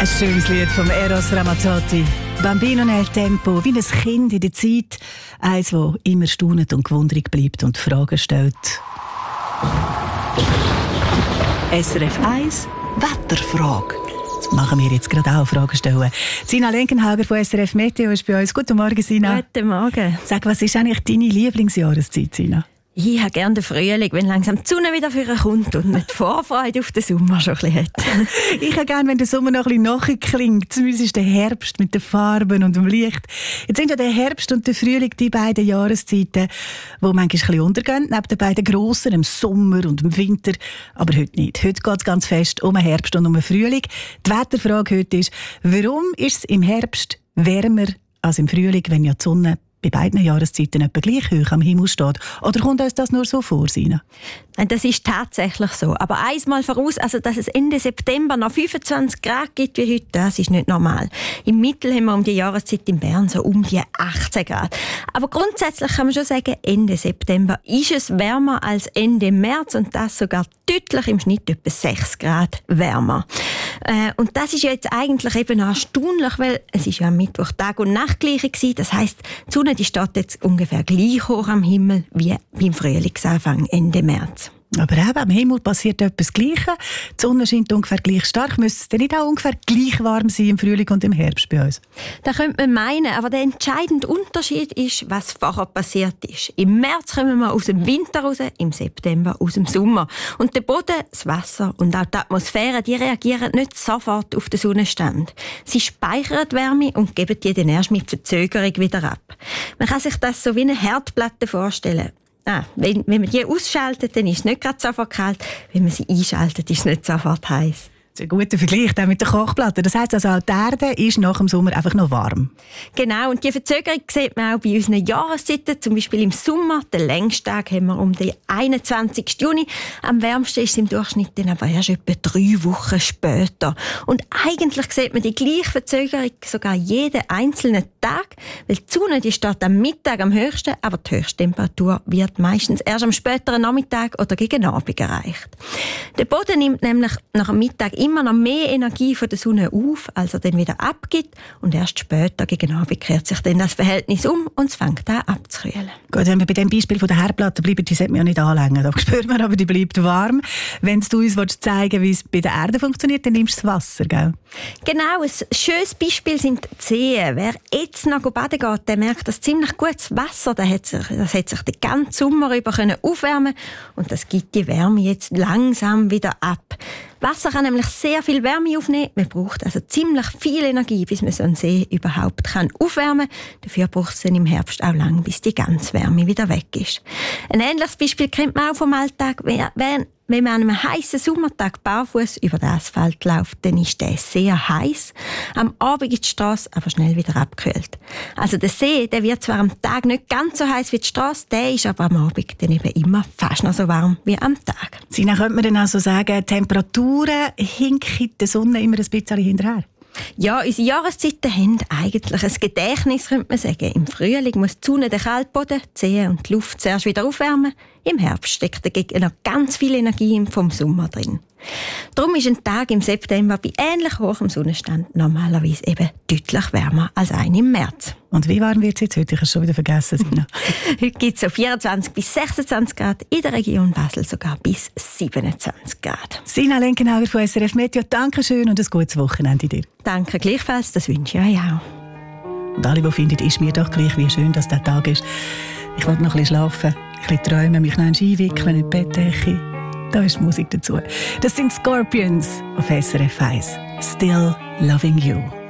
Ein schönes Lied vom Eros Ramazzotti. Bambino nel Tempo, wie ein Kind in der Zeit. Eins, das immer staunend und gewundrig bleibt und Fragen stellt. SRF 1 Wetterfrage. Das machen wir jetzt gerade auch, Fragen stellen. Sina Lenkenhager von SRF Meteo ist bei uns. Guten Morgen, Sina. Guten Morgen. Sag, was ist eigentlich deine Lieblingsjahreszeit, Sina? Ich habe gerne den Frühling, wenn langsam die Sonne wieder für kommt und man die Vorfreude auf den Sommer schon ein bisschen hat. Ich habe gerne, wenn der Sommer noch ein bisschen nachklingt. Zumindest ist der Herbst mit den Farben und dem Licht. Jetzt sind ja der Herbst und der Frühling die beiden Jahreszeiten, die manchmal ein bisschen untergehen, neben den beiden grossen, im Sommer und im Winter. Aber heute nicht. Heute geht es ganz fest um den Herbst und um den Frühling. Die Wetterfrage heute ist, warum ist es im Herbst wärmer als im Frühling, wenn ja die Sonne bei beiden Jahreszeiten etwa gleich hoch am Himmel steht? Oder kommt uns das nur so vor, Sina? Nein, das ist tatsächlich so. Aber einmal voraus, also dass es Ende September noch 25 Grad gibt wie heute, das ist nicht normal. Im Mittel haben wir um die Jahreszeit in Bern so um die 18 Grad. Aber grundsätzlich kann man schon sagen, Ende September ist es wärmer als Ende März und das sogar deutlich im Schnitt etwa 6 Grad wärmer. Und das ist jetzt eigentlich eben erstaunlich, weil es ist ja am Mittwoch Tag- und Nachtgleiche gewesen. Das heisst, die Sonne die steht jetzt ungefähr gleich hoch am Himmel wie beim Frühlingsanfang Ende März. Aber eben, am Himmel passiert etwas Gleiches. Die Sonne scheint ungefähr gleich stark. Müsste es denn nicht auch ungefähr gleich warm sein im Frühling und im Herbst bei uns? Das könnte man meinen, aber der entscheidende Unterschied ist, was vorher passiert ist. Im März kommen wir aus dem Winter raus, im September aus dem Sommer. Und der Boden, das Wasser und auch die Atmosphäre, die reagieren nicht sofort auf den Sonnenstand. Sie speichern die Wärme und geben die dann erst mit Verzögerung wieder ab. Man kann sich das so wie eine Herdplatte vorstellen. Wenn man die ausschaltet, dann ist es nicht gerade sofort kalt. Wenn man sie einschaltet, ist es nicht sofort heiß. Das ist ein guter Vergleich mit der Kochplatte. Das heisst also, auch die Erde ist nach dem Sommer einfach noch warm. Genau, und die Verzögerung sieht man auch bei unseren Jahreszeiten. Zum Beispiel im Sommer, den längsten Tag haben wir um den 21. Juni. Am wärmsten ist es im Durchschnitt dann aber erst etwa 3 Wochen später. Und eigentlich sieht man die gleiche Verzögerung sogar jeden einzelnen Tag, weil die Sonne die steht am Mittag am höchsten, aber die Höchsttemperatur wird meistens erst am späteren Nachmittag oder gegen Abend erreicht. Der Boden nimmt nämlich nach dem Mittag immer noch mehr Energie von der Sonne auf, als er dann wieder abgibt. Und erst später, gegen Abend, kehrt sich dann das Verhältnis um und es fängt an abzukühlen. Gut, wenn wir bei dem Beispiel von der Herdplatte bleiben, die sollte man ja nicht anlängen. Da spürt man aber, die bleibt warm. Wenn du uns zeigen willst, wie es bei der Erde funktioniert, dann nimmst du das Wasser, gell? Genau, ein schönes Beispiel sind die Seen. Wer jetzt noch baden geht, der merkt, dass ziemlich gutes Wasser, das hat sich den ganzen Sommer über aufwärmen können. Und das gibt die Wärme jetzt langsam wieder ab. Wasser kann nämlich sehr viel Wärme aufnehmen. Man braucht also ziemlich viel Energie, bis man so einen See überhaupt aufwärmen kann. Dafür braucht es dann im Herbst auch lang, bis die ganze Wärme wieder weg ist. Ein ähnliches Beispiel kennt man auch vom Alltag. Wenn man an einem heißen Sommertag barfuß über den Asphalt läuft, dann ist der sehr heiß. Am Abend ist die Strasse aber schnell wieder abgekühlt. Also der See, der wird zwar am Tag nicht ganz so heiß wie die Strasse, der ist aber am Abend dann eben immer fast noch so warm wie am Tag. Sina, könnte man dann also sagen, Temperaturen hinken der Sonne immer ein bisschen hinterher? Ja, unsere Jahreszeiten haben eigentlich ein Gedächtnis, könnte man sagen. Im Frühling muss die Sonne den Kaltboden, die Seen und die Luft zuerst wieder aufwärmen. Im Herbst steckt dagegen noch ganz viel Energie vom Sommer drin. Darum ist ein Tag im September bei ähnlich hohem Sonnenstand normalerweise eben deutlich wärmer als ein im März. Und wie warm wird es jetzt heute? Ich habe es schon wieder vergessen, Sina. Heute gibt es so 24 bis 26 Grad, in der Region Basel sogar bis 27 Grad. Sina Lenkenhager von SRF Meteo, danke schön und ein gutes Wochenende dir. Danke gleichfalls, das wünsche ich euch auch. Und alle, die finden, ist mir doch gleich, wie schön, dass der Tag ist. Ich will noch ein bisschen schlafen, ein bisschen träumen, mich noch einwickeln in die Bettdecke. Da ist die Musik dazu. Das sind Scorpions auf SRF 1. Still Loving You.